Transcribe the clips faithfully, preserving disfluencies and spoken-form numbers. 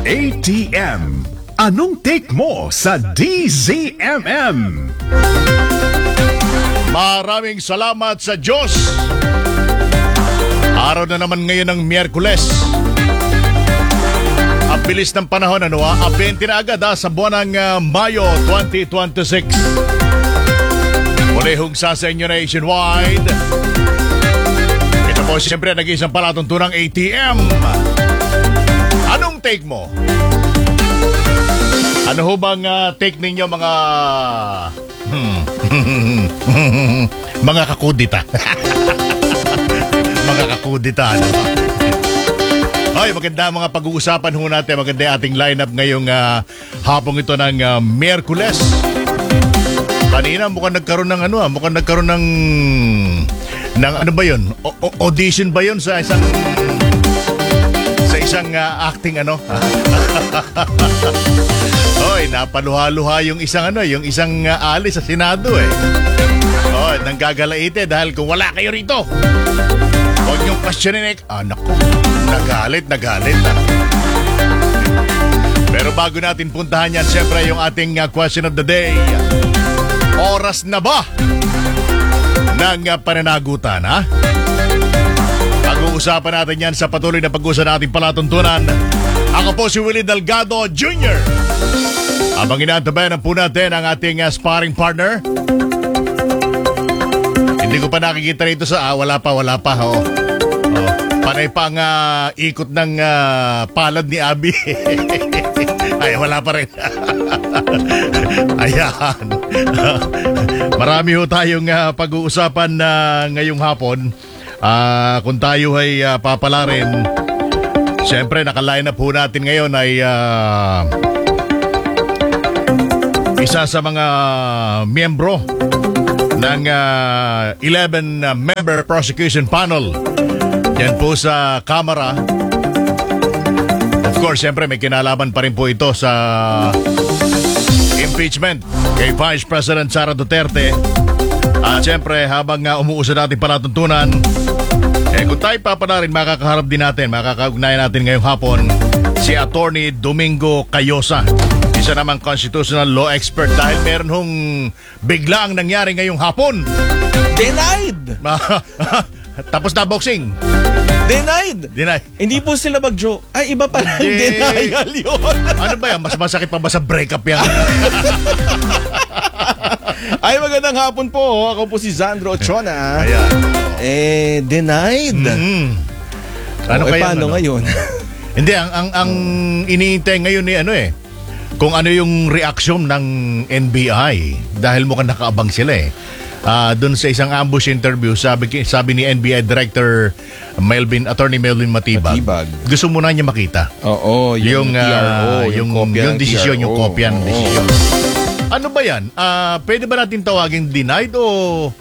A T M. Anong take mo sa D Z M M? Maraming salamat sa Diyos. Araw na naman ngayon ng Miyerkules. Ang bilis ng panahon, ano ah? twenty na agad ah, sa buwan ng uh, Mayo twenty twenty-six. Muli hugsa sa inyo nationwide. Ito po siyempre nag-iisang palatuntunang A T M. Anong take mo? Ano ho bang uh, take ninyo mga... Hmm. mga kakudita. mga kakudita, ano ba? Ay, maganda mga pag-uusapan ho natin. Maganda ating lineup ngayong uh, hapong ito ng uh, Miyerkules. Kanina mukhang nagkaroon ng ano ah, mukhang nagkaroon ng ng ano ba 'yon? O- o- audition ba 'yon sa isang sa isang uh, acting ano? Oy, napaluha-luha yung isang ano, yung isang uh, ali sa Senado eh. Oh, nanggagalaite dahil kung wala kayo rito. Huwag niyong questionin eh. Ah, naku, nagalit, nagalit. Ah. Pero bago natin puntahan yan, siyempre yung ating uh, question of the day. Oras na ba ng uh, pananagutan, ha? Pag-uusapan natin yan sa patuloy na pag-uusapan natin palatuntunan. Ako po si Willie Delgado Junior Habang inaantabayan po natin ang ating uh, sparring partner. Hindi ko pa nakikita rito sa... Ah, wala pa, wala pa. Oh. Oh. Panay pa ang uh, ikot ng uh, palad ni Abby. Ay, wala pa rin. Ayan. Marami ho tayong uh, pag-uusapan na uh, ngayong hapon. Uh, kung tayo ay uh, papala rin, siyempre, naka-line up ho natin ngayon ay... Uh, isa sa mga miyembro ng uh, eleven member prosecution panel. Yan po sa Kamara. Of course, siyempre may kinalaman pa rin po ito sa impeachment kay Vice President Sara Duterte. At siyempre, habang uh, umuusad natin palatuntunan, eh kung tayo papanarin, makakaharap din natin, makakaugnayan natin ngayong hapon si Attorney Domingo Cayosa. Isa namang constitutional law expert dahil meron hong biglaang nangyari ngayong hapon. Denied! Tapos na boxing. Denied! Denied. Hindi po sila mag-joke. Ay, iba pala ang Hindi. denial yun. Ano ba yan? Mas masakit pa ba sa breakup yan? Ay, magandang hapon po. Ako po si Zandro Ochona. Ayan. Eh, denied. Mm-hmm. Ano oh, eh, kaya? paano ano? ngayon? Hindi, ang, ang, ang iniintay ngayon ni ano eh, kung ano yung reaksyon ng N B I dahil mukhang nakaabang sila eh. Uh, doon sa isang ambush interview, sabi, sabi ni N B I Director Melvin, Attorney Melvin Matibag, Matibag. gusto muna niya makita. Oo, yung, yung, T R O, uh, yung, yung, yung, yung desisyon, yung kopya ng Oo. desisyon. Ano ba yan? Uh, pwede ba natin tawagin denied o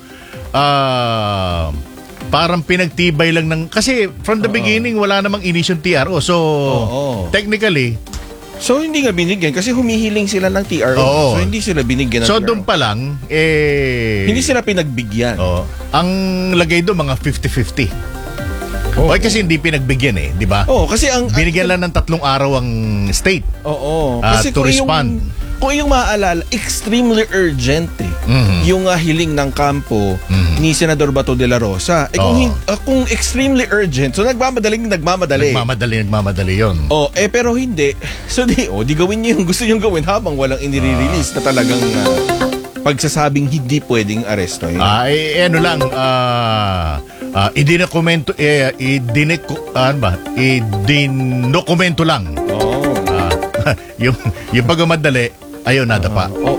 uh, parang pinagtibay lang ng... Kasi from the Oo. beginning, wala namang inisyon T R O. So, Oo. technically... So, hindi nga binigyan kasi humihiling sila ng T R O. Oo. So, hindi sila binigyan ng So, T R O. doon pa lang, eh... Hindi sila pinagbigyan. Oh, ang lagay doon, mga fifty-fifty. Oo. Okay, kasi hindi pinagbigyan eh, di ba? Oo, kasi ang... Binigyan lang ng tatlong araw ang state. Oo. Ah, Kasi to kung respond. Yung, kung yung maaalala, extremely urgent eh. Mhm. Yung uh, hiling ng kampo Mhm. ni Senador Bato de la Rosa. Eh kung, Oo. hin- uh, kung extremely urgent, so nagmamadaling nagmamadali. Nagmamadali, nagmamadali yun. Oh, eh pero hindi. So di, oh, di gawin niyo yung gusto niyong gawin habang walang inire-release na talagang uh, pagsasabing hindi pwedeng aresto. Yun. Ah, eh, ano lang, ah, ah, idinokumento, eh, idiniko, ano ba? Idinokumento lang. Oh. Ah, yung, yung pagmamadali, ayaw nada pa. Oh.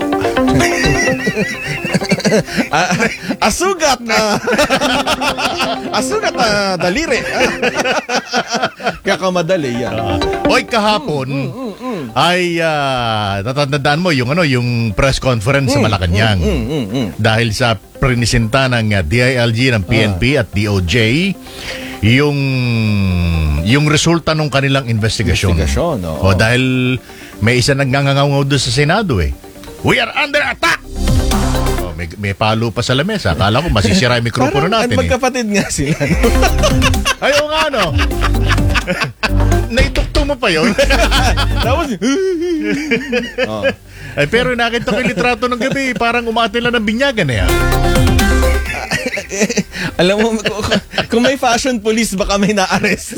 Ah, asugat na asugat na daliri. Kaya kamadali yan. Uh, oy, kahapon Mm, mm, mm. ay uh, natatandaan mo yung ano yung press conference sa Malacanang. Mm, mm, mm. Dahil sa prinisenta ng uh, D I L G, ng P N P at D O J yung yung resulta ng kanilang investigasyon. Investigasyon, oo. O dahil may isa nagngangangaw doon sa Senado eh. We are under attack! O, may, may palo pa sa lamesa. Akala ko masisira yung mikropono Parang natin eh. magkapatid nga sila. Ayaw nga no. Naitugtong mo pa yun? Tapos, oh. Ay, pero nakita ko yung litrato ng gabi, parang umatila ng binyagan eh. Alam mo, kung- kung may fashion police, baka may na-arrest.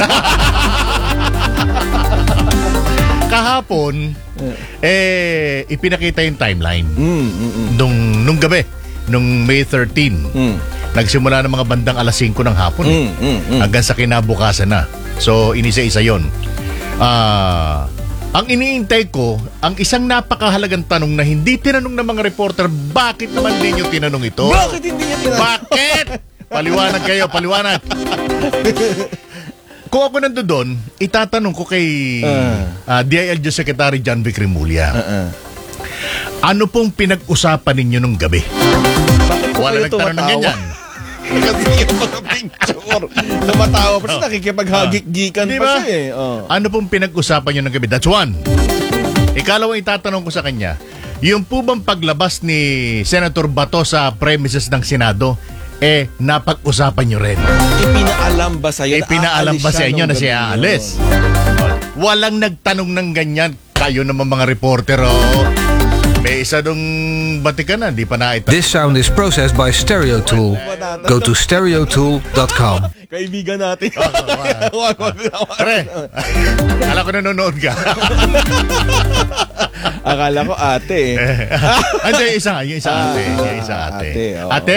Kahapon, eh, ipinakita yung timeline. mm, mm, mm. Nung, nung gabi, nung May thirteenth. Mm. Nagsimula ng mga bandang alas singko ng hapon. Mm, mm, mm. Hanggang sa kinabukasan na. So, inisa-isa yon. Ah... Ang iniintay ko, ang isang napakahalagang tanong na hindi tinanong ng mga reporter, bakit naman din yung tinanong ito? Bakit hindi niya tinanong? Bakit? Paliwanag kayo, paliwanag. Kung ako nando doon, itatanong ko kay Uh. uh, D I L G Secretary John Vic Remulla, Uh-uh. ano pong pinag-usapan ninyo nung gabi? Bakit po Wala kayo nagtanong ng tumatawa? ganyan. Kasi yung mga picture. Tumatawa pa siya, nakikipag-hagik-gikan Di pa ba? siya eh. Oh. Ano pong pinag-usapan nyo ng gabi? That's one. Ikalawa, itatanong ko sa kanya, yung po bang paglabas ni Senator Bato sa premises ng Senado, eh, napag-usapan nyo rin. Ipinaalam ba sa'yo? Eh, pinaalam ba sa inyo na siya gabi aalis? Walang nagtanong ng ganyan. Kayo naman mga reporter, oh. May isa dong batikan na, di pa naita. This sound is processed by Stereo Tool. Go to stereo tool dot com. yun? Kaibigan natin. Oh, Pre, alam ko nanonood ka. Akala ko ate eh. Hindi, isa, yung isa ate. Yung isa ate. Ate, oo. Ate.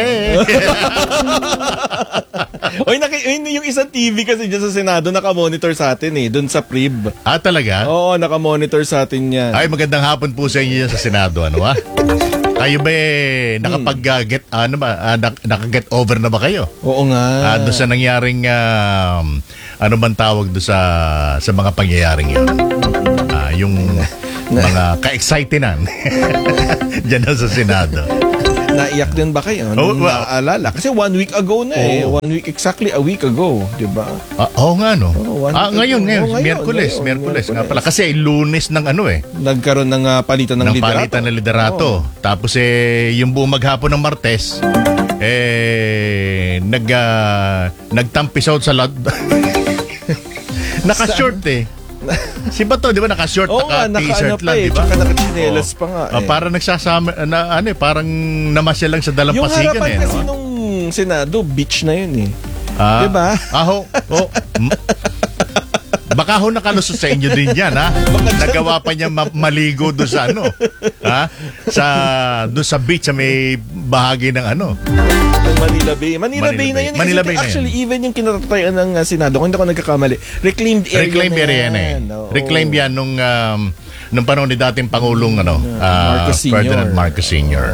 Oy, naki, yun, yung isang T V kasi dyan sa Senado, naka-monitor sa atin eh. Doon sa P R I B. Ah, talaga? Oo, naka-monitor sa atin yan. Ay, magandang hapon po sa inyo yan sa Senado, ano ha? Kayo ba eh, nakapag-get, ano ba, ah, nak- naka-get over na ba kayo? Oo nga. Ah, doon sa nangyaring, um, ano bang tawag doon sa, sa mga pangyayaring yun? Ah, yung mga ka-excitenan dyan na sa Senado. Naiyak din ba kayo? Oh, Nung well, naaalala? Kasi one week ago na eh. Oo. One week, exactly a week ago. Diba? Ah, oo nga, no? Oo, one ah, week ngayon, ago. ngayon, Oo, ngayon, Miyerkules, ngayon, Miyerkules nga Miyerkules. pala. Kasi lunes ng ano eh, Nagkaroon ng ah, palitan ng, ng liderato. palitan na liderato. Tapos eh, yung buong maghapon ng Martes, eh, nag, ah, nagtampisaw sa lad. Naka-short eh. Si Bato, di ba naka-short, Oo nga, naka-t-shirt naka-ano pa lang, eh. di ba? Tsaka naka-chinelas Oo. pa nga Ah, eh. parang nagsasama, na, ano eh, parang namasya lang sa Yung dalampasigan harapan eh. kasi No? nung Senado, beach na yun eh. Ah, Diba? Ah, ho, ho. M- Baka ho nakalusot sa inyo din yan, ha? Nagawa pa niya ma- maligo doon sa ano, ha? Sa, doon sa beach, sa may bahagi ng ano. Yung Manila Bay. Manila, Manila Bay na Bay. yun. Manila Kasi Bay na actually, yun. even yung kinatatayaan ng uh, Senado, kung hindi ako nagkakamali, reclaimed area Reclaim na area yan eh. Oo. Reclaim yan nung, um, nung panahon ni dating Pangulong, ano, ah, Marcos Senior. Ferdinand Marcos Senior.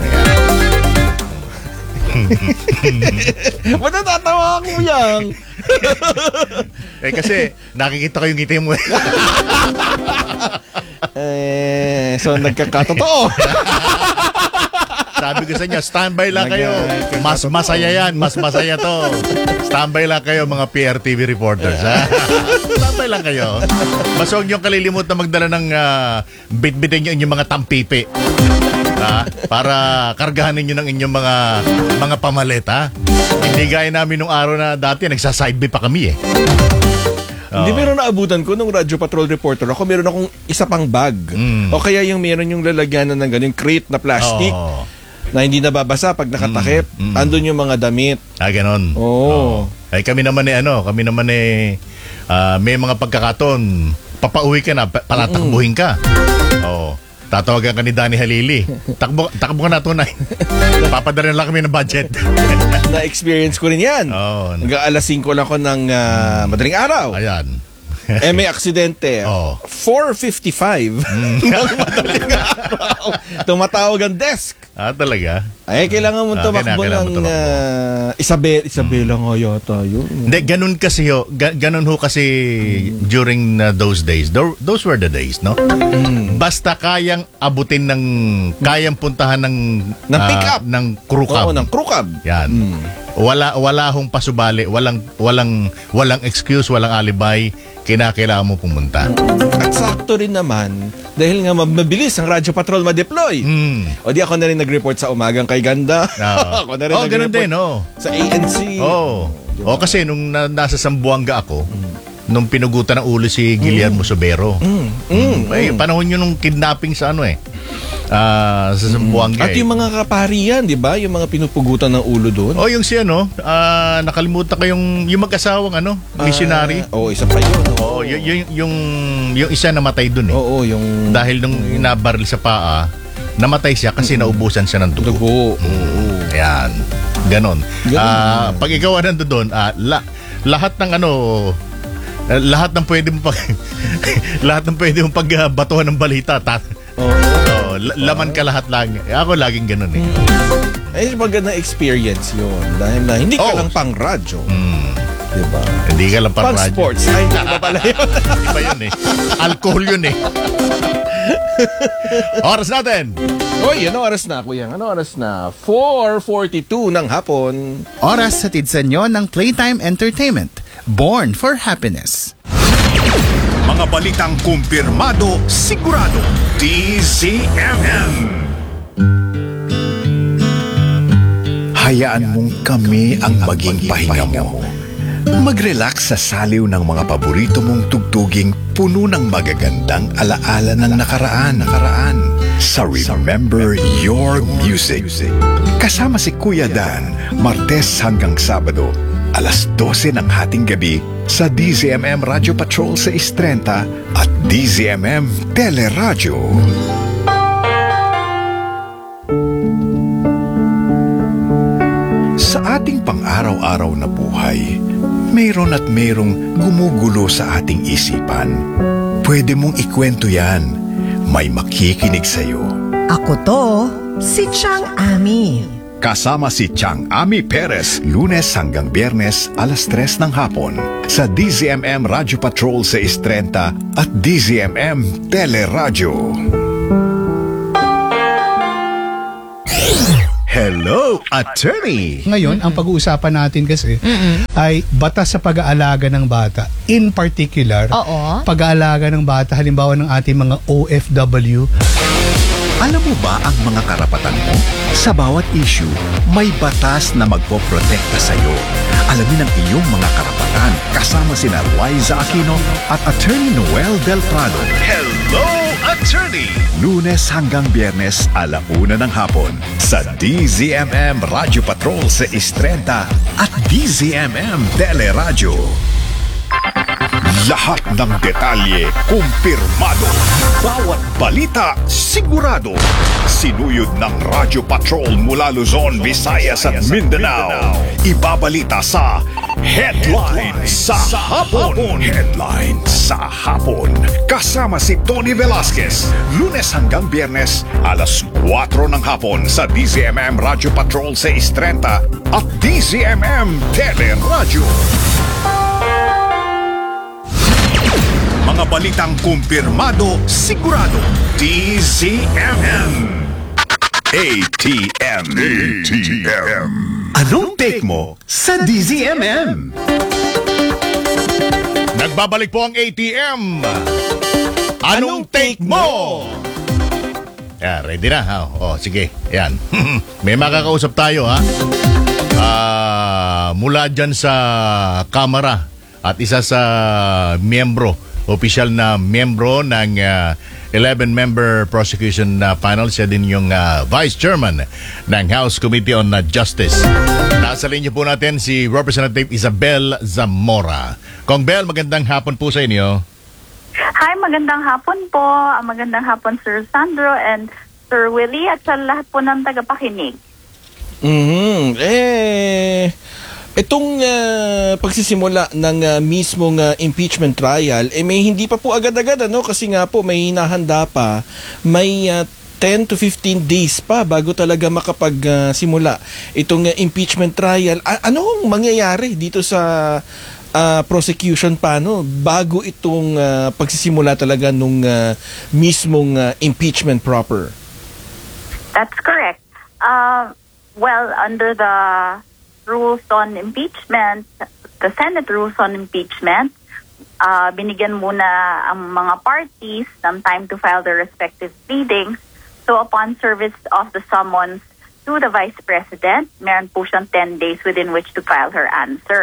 Yan. Ba't natatawa ako yan? Eh kasi, nakikita ko yung ngiti mo. eh, so nagkakatotoo. Sabi ko sa inyo, standby lang Nag- kayo. Mas masaya yan, mas masaya to. Standby lang kayo mga P R T V reporters, ha? Standby lang kayo. Mas huwag niyong kalilimut na magdala ng uh, bit-bitin niyo inyong mga tampipi. Ha? Para kargahan ninyo ng inyong mga mga pamalit, ha? Hindi gaya namin nung araw na dati, nagsa-side B pa kami, eh. Hindi, pero naabutan ko nung Radyo Patrol reporter ako, meron akong isa pang bag. Mm. O kaya yung meron yung lalagyanan ng ganun, crate na plastic Oo. na hindi nababasa pag nakatakip. Mm, mm. Andun yung mga damit. Ah, ganon. Oo. Ay, kami naman eh, ano, kami naman eh, ah, may mga pagkakataon, papauwi ka na, pa- palatakbuhin ka. Oo. Tatawagan ka ni Danny Halili. Takbo, takbo ka na tunay. Papadala lang kami ng budget. Na-experience ko rin yan. Oo. Hanggang alas singko lang ako ng ah, madaling araw. Ayan. Eh, may aksidente. Oo. four fifty-five ng madaling araw. Tumatawag ang desk. Ah, talaga? Ay, kailangan mo Ah, tumakbo kailangan mo ng tumakbo. uh, Isabel. Isabela nga yata yun. Hindi, ganun kasi ho. Ga- ganun ho kasi during uh, those days. Tho- Those were the days, no? Basta kayang abutin ng, kayang puntahan ng, Ng ah, pick-up. ng crew cab. Oo, ng crew cab. Yan. Wala wala hong pasubali, walang walang walang excuse, walang alibi, kinakailangan mo pumunta. At sakto rin naman, dahil nga mabilis ang Radyo Patrol ma-deploy. Mm. O di ako na rin nag-report sa umagang kay Ganda. No. Ako na rin Oh, ganun nag-report din, oh. sa A N C. Oh. O kasi nung na, nasa Sambuanga ako, nung pinugutan ng ulo si Guillermo Sobero. Mm. Mm. Ay, panahon yun nung kidnapping sa ano eh. Ah, sa Zamboanga. At yung mga kaparian, di ba? Yung mga pinupugutan ng ulo doon. Oh, yung si ano, ah, nakalimutan ko yung, yung mag-asawang ano, missionary. Oo, isa pa yun. Oo, y- y- yung, yung isa namatay dun eh. Oo, yung Dahil nung inabaril sa paa, namatay siya kasi naubusan siya ng dugo. dugo. Oo. Ayan. Ganon. Ganon. Ah, pag ikaw nandun doon, ah, la, lahat ng ano, ah, lahat ng pwede mo pag lahat ng pwede mong pagbatuhan ng balita, ta, Oo. oh, la- laman ka lahat lang. Ako laging ganon eh. Ay, magandang experience yun. Dahil na, hindi ka Oh. lang pang radyo. Mm. Di ba? Hindi ka lang Pang para sports. Ay, hindi ba pala yun? Iba yun eh. Alcohol yun eh. Oras natin. Oy, ano oras na, kuya? Ano oras na? four forty-two ng hapon. Oras sa tidsan nyo ng Playtime Entertainment. Born for Happiness. Mga balitang kumpirmado, sigurado. D Z M M. Hayaan mong kami ang maging pahinga mo. Mag-relax sa saliw ng mga paborito mong tugtuging puno ng magagandang alaala ng nakaraan. nakaraan. Sa Remember Your Music. Kasama si Kuya Dan, Martes hanggang Sabado, alas dose ng hating gabi sa D Z M M Radio Patrol sa Istrenta at D Z M M Teleradyo. Sa ating pang-araw-araw na buhay, mayroon at mayroong gumugulo sa ating isipan. Pwede mong ikwento yan. May makikinig sa'yo. Ako to, si Chang Ami. Kasama si Chang Ami Perez, Lunes hanggang Biyernes, alas tres ng hapon sa D Z M M Radio Patrol sa Istrenta at D Z M M Teleradyo. Hello, attorney! Ngayon, ang pag-uusapan natin kasi ay batas sa pag-aalaga ng bata. In particular, Oo. pag-aalaga ng bata, halimbawa ng ating mga O F W. Alam mo ba ang mga karapatan mo? Sa bawat issue, may batas na magpoprotekta sa iyo. Alamin ang iyong mga karapatan kasama sina Liza Aquino at Attorney Noel Del Prado. Hello, attorney! Lunes hanggang Biyernes, alauna ng hapon sa D Z M M Radio Patrol sa Istrenta at D Z M M Teleradyo. Lahat ng detalye kumpirmado. Bawat balita sigurado. Sinuyod ng Radio Patrol mula Luzon, Visayas at Mindanao. Ibabalita sa Headline sa Hapon. Headline sa Hapon. Kasama si Tony Velasquez. Lunes hanggang Biyernes, alas kwatro ng hapon sa D Z M M Radio Patrol sa Istrenta at D Z M M Teleradyo. Mga balitang kumpirmado, sigurado. D Z M M. A T M. A T M. Anong take mo sa D Z M M? Nagbabalik po ang A T M. Anong take mo? Yeah, ready na ha? Oh, sige. Yan. May makakausap tayo ha. Ah, mula dyan sa Kamara at isa sa miyembro, opisyal na miyembro ng uh, eleven-member prosecution uh, panel. Siya din yung uh, vice chairman ng House Committee on uh, Justice. Nasa linya po natin si Representative Isabel Zamora. Kong Bel, magandang hapon po sa inyo. Hi, magandang hapon po. Ah, Magandang hapon, Sir Sandro and Sir Willie at sa lahat po ng tagapakinig. Mhm. Eh, itong ah, pagsisimula ng ah, mismong ah, impeachment trial, eh may hindi pa po agad-agad, ano? Kasi nga po may hinahanda pa, may ah, ten to fifteen days pa bago talaga makapagsimula itong ah, impeachment trial. A- ano ang mangyayari dito sa ah, prosecution paano bago itong ah, pagsisimula talaga nung ah, mismong ah, impeachment proper? That's correct. Uh, well, under the rules on impeachment, the Senate rules on impeachment, uh, binigyan muna ang mga parties some time to file their respective pleadings. So upon service of the summons to the Vice President, meron po siyang ten days within which to file her answer.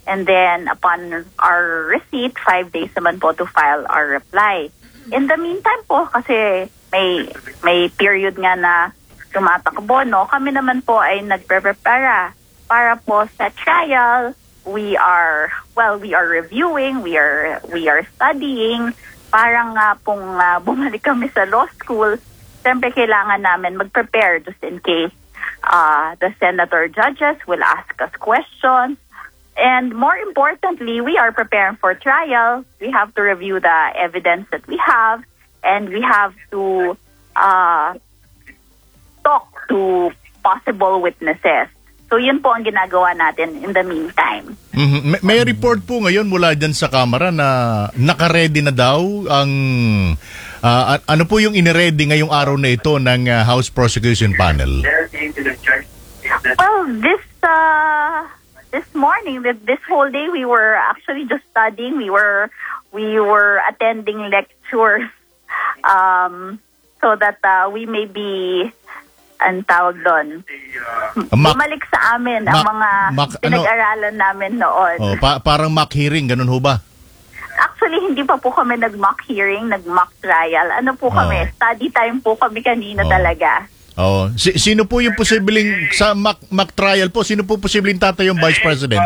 And then upon our receipt, five days naman po to file our reply. In the meantime po, kasi may may period nga na tumatakbo, no? Kami naman po ay nagpe-prepare para po sa trial. We are, well, we are reviewing, we are we are studying. Parang nga pong uh, bumalik kami sa law school, siyempre kailangan namin mag-prepare just in case uh, the senator judges will ask us questions. And more importantly, we are preparing for trial. We have to review the evidence that we have, and we have to uh, talk to possible witnesses. So yun po ang ginagawa natin in the meantime. Mhm. May, may report po ngayon mula dyan sa Kamara na naka-ready na daw ang uh, ano po yung iniready ngayong araw na ito ng uh, House Prosecution Panel. Well, this uh, this morning, that this whole day, we were actually just studying. We were we were attending lectures, um, so that uh, we may be, ang tawag doon, Mock- bumalik sa amin ang mock- mga mock- ano? pinag-aralan namin noon. Oh, pa- parang mock hearing, ganun ho ba? Actually, hindi pa po kami nag-mock hearing, nag-mock trial. Ano po kami? Oh. Study time po kami kanina Oh. talaga. Oh, si- sino po yung posibleng sa mock, mock trial po? Sino po posibleng tatay yung Vice President?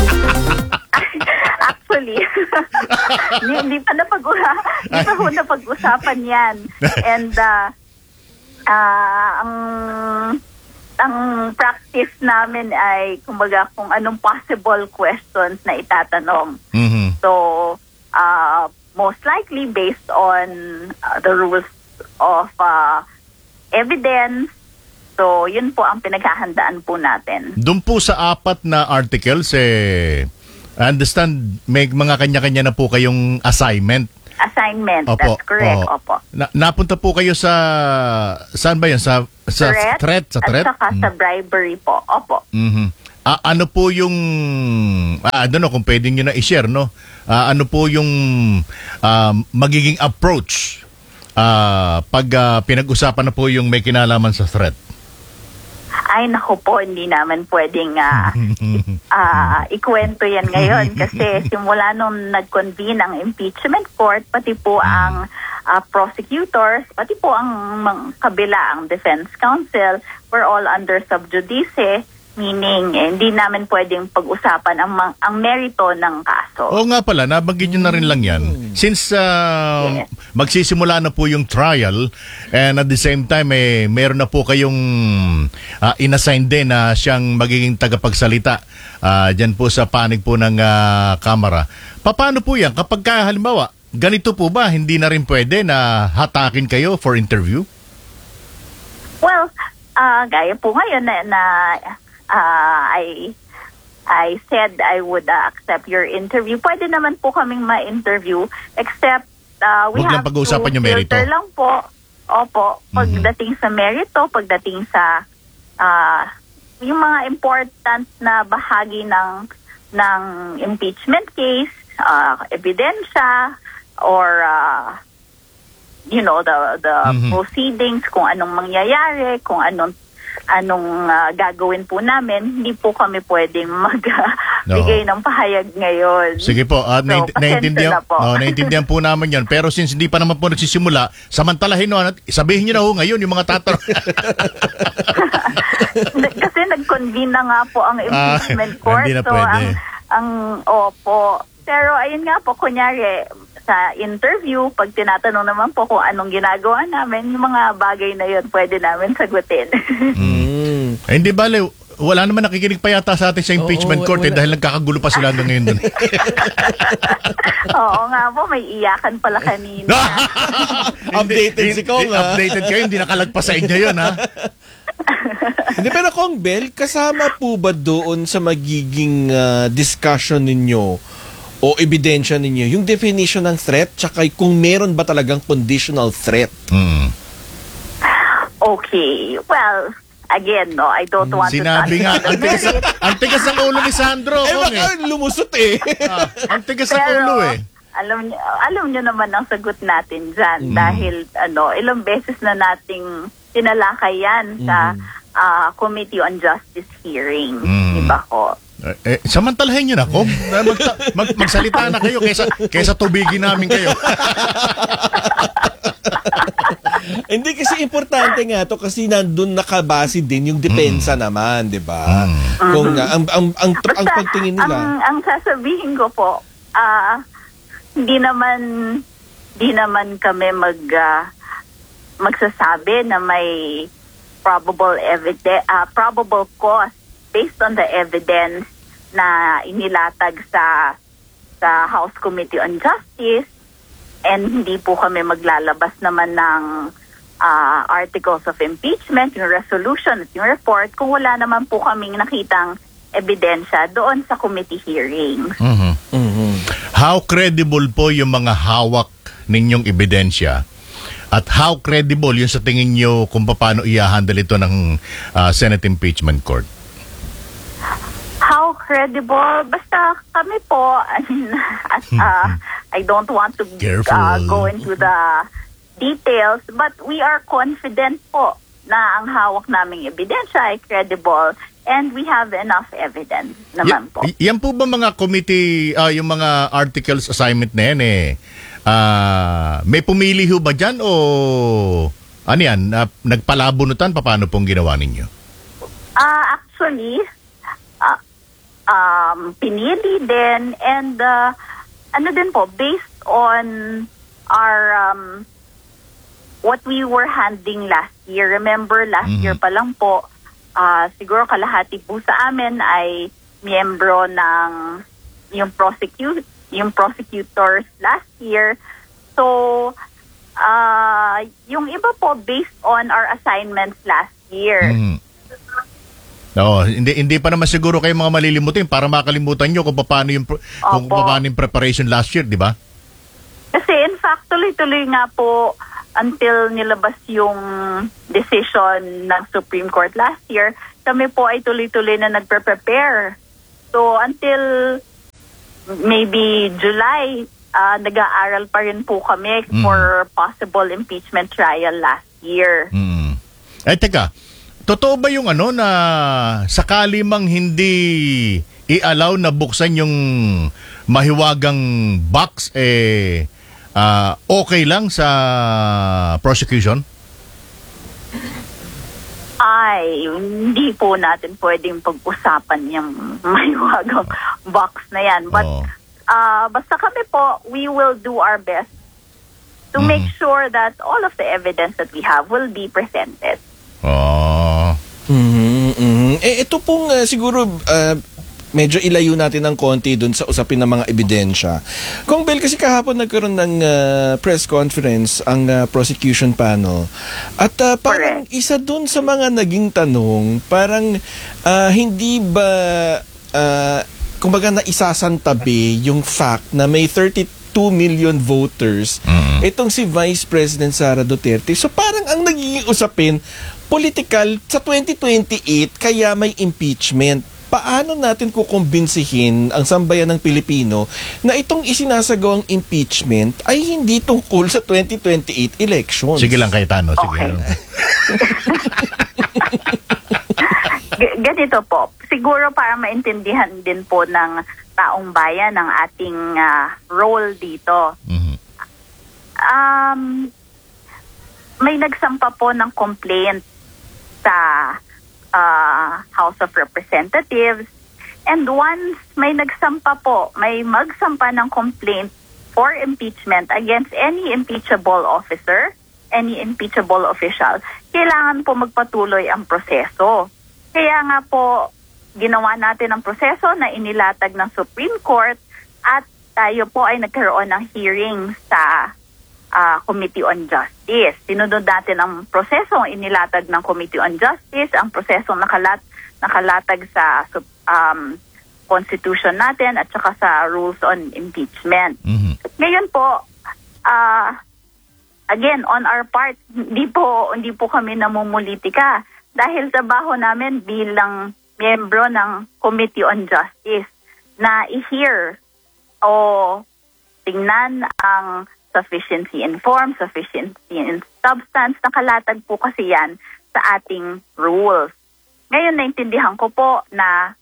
Actually, hindi, hindi pa napag-usapan, hindi pa ho napag-usapan yan. And uh, uh, ang ang practice namin ay kumbaga kung anong possible questions na itatanong. Mhm. So, uh, most likely based on uh, the rules of uh, evidence. So, yun po ang pinaghahandaan po natin. Doon po sa apat na articles, eh, I understand may mga kanya-kanya na po kayong assignment. Assignment, Opo, that's correct. oo. Opo. Na, napunta po kayo sa, saan ba yun? Sa, sa Threat, threat? Sa threat? At saka sa bribery po. Opo. Mhm. Ah, ano po yung, ah, I don't know kung pwede nyo na i-share, no? Ah, ano po yung ah, magiging approach ah, pag ah, pinag-usapan na po yung may kinalaman sa threat? Ay, naku po, hindi naman pwedeng ah, ah, ikwento yan ngayon kasi simula nung nag-convene ang impeachment court, pati po ang ah, prosecutors, pati po ang mga kabila, ang defense counsel, we're all under sub judice, meaning eh, hindi namin pwedeng pag-usapan ang, ma- ang merito ng kaso. Oo nga pala, nabanggit nyo na rin lang yan. Since ah, Yes. magsisimula na po yung trial and at the same time, eh, meron na po kayong ah, inassign din na siyang magiging tagapagsalita ah, dyan po sa panig po ng ah, Kamara. Paano po yan? Kapag ka, halimbawa, ganito po ba, hindi na rin pwede na hatakin kayo for interview? Well, ah, gaya po ngayon na, na ah, I I said I would uh, accept your interview. Pwede naman po kaming ma-interview except uh, we Huwag lang have pag-uusapan to yung merito. filter lang po. Opo, pagdating sa merito, pagdating sa ah, yung mga important na bahagi ng ng impeachment case, uh, ebidensya, or uh, you know, the the Mhm. proceedings, kung anong mangyayari, kung anong anong ah, gagawin po namin, hindi po kami pwedeng magbigay ng pahayag ngayon. Sige po, at So, nai- pasensya naiintindihan, na po. oh, naiintindihan po namin yan. Pero since hindi pa naman po nagsisimula, samantalahin no, at sabihin nyo na ho ngayon yung mga tatanong. Kasi nag-convene na nga po ang impeachment Ah, court. hindi na so, pwede. ang, ang, opo. Pero ayun nga po, kunyari, sa interview, pag tinatanong naman po kung anong ginagawa namin, yung mga bagay na yun, pwede namin sagutin. Mm. Eh, hindi bale, wala naman nakikinig pa yata sa atin sa impeachment Oo, court eh, wala. dahil nagkakagulo pa sila hanggang ngayon dun. Oo nga po, may iyakan pala kanina. Updated si Kong, ha? Updated kayo, hindi nakalagpas sa inyo yun, ha? Hindi, pero Kong Bel, kasama po ba doon sa magiging ah, discussion ninyo o ebidensya ninyo yung definition ng threat tsaka kung meron ba talagang conditional threat? Mm. Okay, well, again, no, I don't want Sinabi to nga, touch ang tigas, the merit. ang tigas ng ulo ni Sandro. Eh, Kong, eh. baka lumusot eh. Ah, ang tigas ng Pero, ulo eh. alam niyo, alam niyo naman ang sagot natin dyan Mm. dahil ano, ilang beses na nating tinalakay yan sa ah, Committee on Justice hearing. Mm. Di ba ko? Eh, samantalahin nyo na ako. Mag, mag, magsalita na kayo kaysa, kaysa tubigin namin kayo. Hindi kasi importante nga to kasi nandun nakabase din yung depensa mm. naman, 'di ba? Mm. Kung uh, ang ang ang, Basta, ang pagtingin nila. Ang, ang sasabihin ko po, ah uh, hindi naman hindi naman kami mag uh, magsasabi na may probable evidence uh, probable cause based on the evidence na inilatag sa sa House Committee on Justice, and hindi po kami maglalabas naman ng uh, articles of impeachment, yung resolution at yung report kung wala naman po kaming nakitang ebidensya doon sa committee hearings. Mm-hmm. Mm-hmm. How credible po yung mga hawak ninyong ebidensya? At how credible yung sa tingin nyo kung paano i-handle ito ng uh, Senate Impeachment Court? How credible? Basta kami po, I mean, as, uh, I don't want to uh, go into the details, but we are confident po na ang hawak naming ebidensya ay credible, and we have enough evidence naman y- po. Y- yan po ba mga committee, uh, yung mga articles assignment na yan eh, uh, may pumili ho ba dyan o ano yan, uh, nagpalabunutan, paano pong ginawa ninyo? Uh, actually, uh, um, pinili din, and uh, ano din po, based on our um, what we were handling last year. Remember, last mm-hmm. year pa lang po, uh, siguro kalahati po sa amin ay miyembro ng yung prosecute yung prosecutors last year. So, uh, yung iba po based on our assignments last year. Mm-hmm. No, hindi hindi pa naman siguro kayo mga malilimutin para makalimutan nyo kung paano yung kung paano yung preparation last year, di ba? Kasi in fact, tuloy-tuloy nga po until nilabas yung decision ng Supreme Court last year, kami po ay tuloy-tuloy na nagpre-prepare. So until maybe July, uh, nag-aaral pa rin po kami mm. for possible impeachment trial last year. Mm. Eh, teka, totoo ba yung ano na sakali mang hindi i-allow na buksan yung mahiwagang box, eh, Uh, okay lang sa prosecution? Ay, hindi po natin pwedeng pag-usapan yung mahiwagang box na yan. But oh. uh, basta kami po, we will do our best to mm. make sure that all of the evidence that we have will be presented. Oh. Mm-hmm, mm-hmm. Eh, ito pong uh, siguro... Uh, medyo ilayo natin ng konti dun sa usapin ng mga ebidensya. Kung Bel, kasi kahapon nagkaroon ng uh, press conference ang uh, prosecution panel. At uh, parang isa dun sa mga naging tanong, parang uh, hindi ba, uh, kumbaga na isasantabi yung fact na may thirty-two million voters, mm-hmm. itong si Vice President Sara Duterte. So parang ang nagiging usapin, political sa twenty twenty-eight, kaya may impeachment. Paano natin kukumbinsihin ang sambayan ng Pilipino na itong isinasagawang impeachment ay hindi tungkol sa twenty twenty-eight elections? Sige lang, Cayetano. Sige okay. lang. G- ganito po. Siguro para maintindihan din po ng taong bayan ang ating uh, role dito. Mm-hmm. Um, may nagsampa po ng complaint sa Uh, House of Representatives, and once may nagsampa po, may magsampa ng complaint for impeachment against any impeachable officer, any impeachable official, kailangan po magpatuloy ang proseso. Kaya nga po, ginawa natin ang proseso na inilatag ng Supreme Court, at tayo po ay nagkaroon ng hearing sa Uh, Committee on Justice. Sinunod natin ang prosesong inilatag ng Committee on Justice, ang prosesong nakalat, nakalatag sa um, Constitution natin at saka sa Rules on Impeachment. Mm-hmm. Ngayon po, uh, again, on our part, hindi po, hindi po kami namumulitika dahil trabaho namin bilang miyembro ng Committee on Justice na i-hear o tingnan ang sufficiency in form, sufficiency in substance. Nakalatag po kasi yan sa ating rules. Ngayon, naintindihan ko po na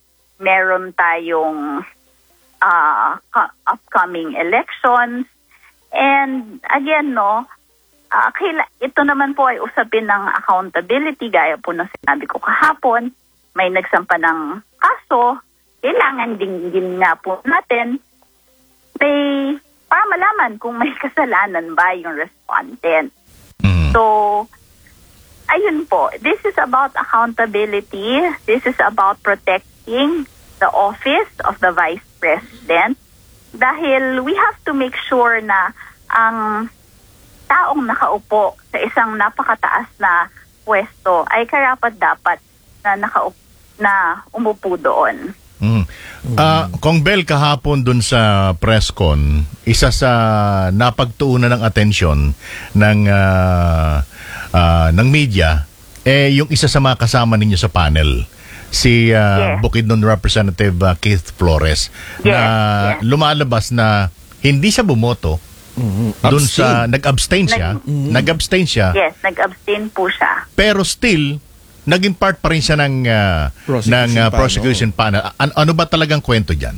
meron tayong uh, co- upcoming elections. And again, no, uh, kaila- ito naman po ay usapin ng accountability, gaya po ng sinabi ko kahapon. May nagsampa ng kaso, kailangan din, din nga po natin may, para malaman kung may kasalanan ba yung respondent. Mm. So, ayun po, this is about accountability. This is about protecting the office of the Vice President. Dahil we have to make sure na ang taong nakaupo sa isang napakataas na pwesto ay karapat-dapat na nakaupo, na umupo doon. Mm. Ah, Kong Bel, kahapon dun sa press con, isa sa napagtuunan ng atensyon ng ah, ah, ng media eh yung isa sa mga kasama ninyo sa panel, si uh, Yes. Bukidnon Representative uh, Keith Flores, Yes, na yes. lumalabas na hindi siya bumoto dun sa nag-abstain siya, Nag- nag-abstain siya, Yes, nag-abstain po siya. pero still naging part pa rin siya ng uh, Prosecution ng uh, panel. prosecution panel. An- ano ba talagang kwento diyan?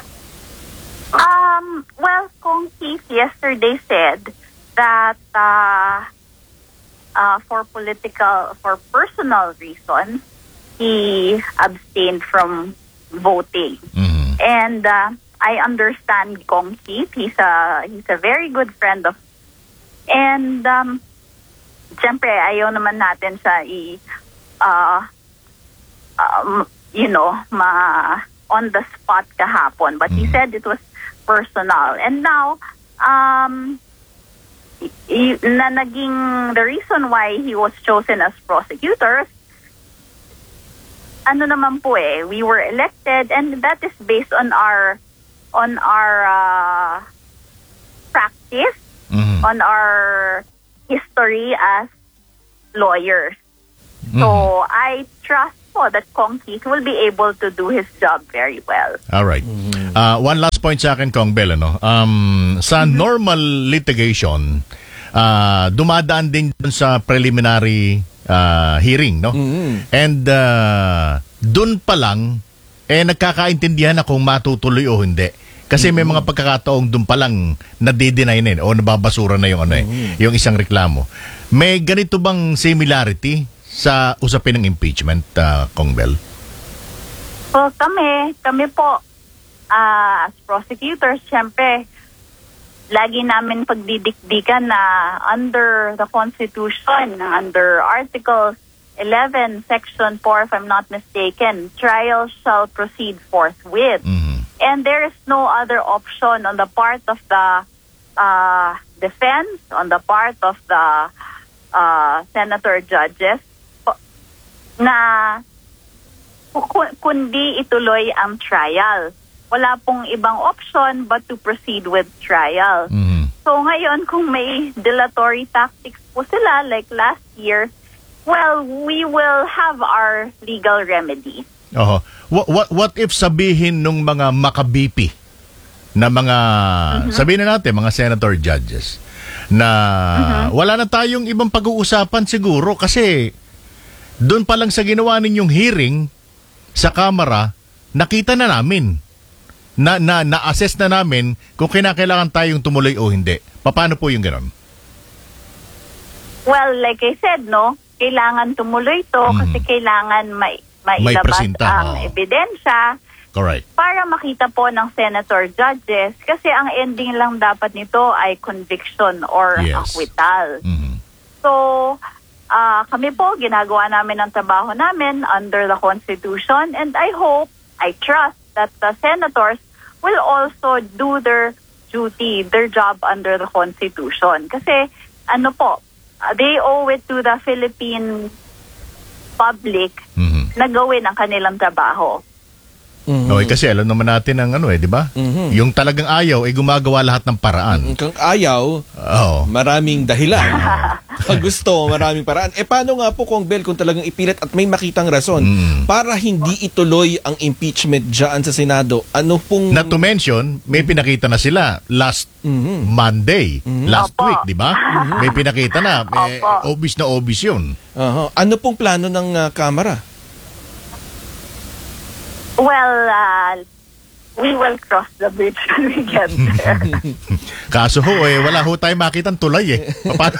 Um, well, Kong Keith yesterday said that uh, uh, for political, for personal reasons, he abstained from voting. Mhm. And uh, I understand Kong Keith. He's a he's a very good friend of. And um, siyempre ayaw naman natin siya i uh, um, you know, ma on the spot kahapon. But he said it was personal. And now um y- y- na naging the reason why he was chosen as prosecutor, ano naman po eh, we were elected, and that is based on our on our uh, practice, Mhm. on our history as lawyers. So I trust po that Kong Keith will be able to do his job very well. All right. Uh, one last point sa akin, Kong Bel, ano? Um, sa normal litigation, uh, dumadaan din dun sa preliminary uh, hearing, no? And uh, dun pa lang, eh nagkakaintindihan na kung matutuloy o hindi. Kasi may mga pagkakataong dun pa lang nadi-deny na yun, o nababasura na yung, ano, eh, yung isang reklamo. May ganito bang similarity sa usapin ng impeachment, uh, Kong Bel? So kami, kami po ah, as prosecutors, syempre, lagi namin pagdidikdikan na under the Constitution, under Article eleven, Section four, if I'm not mistaken, trial shall proceed forthwith. Mhm. And there is no other option on the part of the uh, defense, on the part of the uh, senator judges, na ku- kundi ituloy ang trial. Wala pong ibang option but to proceed with trial. Mhm. So ngayon, kung may dilatory tactics po sila like last year, well, we will have our legal remedy. Oho. What, what, what if sabihin nung mga makabipi na mga, sabihin na natin, mga senator judges, na wala na tayong ibang pag-uusapan siguro kasi doon pa lang sa ginawa ninyong hearing sa Kamara, nakita na namin, na, na, na-assess na namin kung kinakailangan tayong tumuloy o hindi. Paano po yung gano'n? Well, like I said, no, kailangan tumuloy to Mhm. kasi kailangan may May mailabas presenta, ang oo. ebidensya Correct. para makita po ng senator judges kasi ang ending lang dapat nito ay conviction or Yes. acquittal. Mhm. So, ah, kami po, ginagawa namin ang trabaho namin under the Constitution, and I hope, I trust that the senators will also do their duty, their job under the Constitution. Kasi, ano po, ah, they owe it to the Philippine public Mhm. na gawin ang kanilang trabaho. Okay, kasi alam naman natin ang ano eh, di ba? Mhm. Yung talagang ayaw ay gumagawa lahat ng paraan. Kung ayaw, Oo. maraming dahilan. Pag gusto, maraming paraan. Eh paano nga po, Kong Bel, kung talagang ipilit at may makitang rason Mm. para hindi ituloy ang impeachment dyan sa Senado? Ano pong... Not to mention, may pinakita na sila last Mhm. Monday, last Opo. week, di ba? May pinakita na. Eh, Opo. obvious na obvious yun. Aha. Ano pong plano ng ah, Kamara? Well, uh, we will cross the bridge when we get there. Kaso ho, eh, wala ho tayo makitang tulay eh. Paano?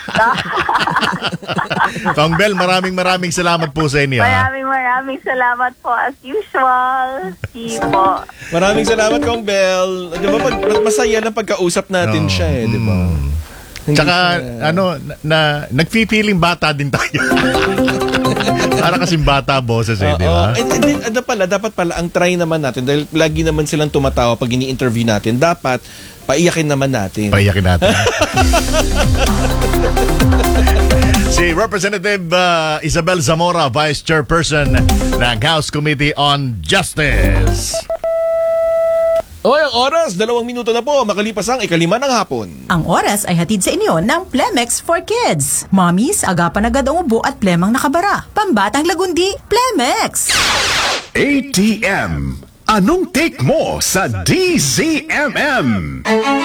Kong Bel, maraming maraming salamat po sa inyo. ha? Maraming maraming salamat po as usual. See you po. Maraming salamat, Kong Bel. Di ba, pag, masaya na pagkausap natin Oo. siya eh, di ba? Hindi Tsaka, siya- ano, na, na nagpipiling bata din tayo. Para kasing bata boses eh, di ba? Oo. And, and then, ano pala, dapat pala, ang try naman natin, dahil lagi naman silang tumatawa pag ini-interview natin, dapat paiyakin naman natin. Paiyakin natin. Si Representative uh, Isabel Zamora, Vice Chairperson ng House Committee on Justice. O, ang oras, dalawang minuto na po, makalipas ang ikalima ng hapon. Ang oras ay hatid sa inyo ng Plemex for Kids. Mommies, agapan agad ang ubo at plemang nakabara. Pambatang lagundi, Plemex! A T M. Anong take mo sa D Z M M?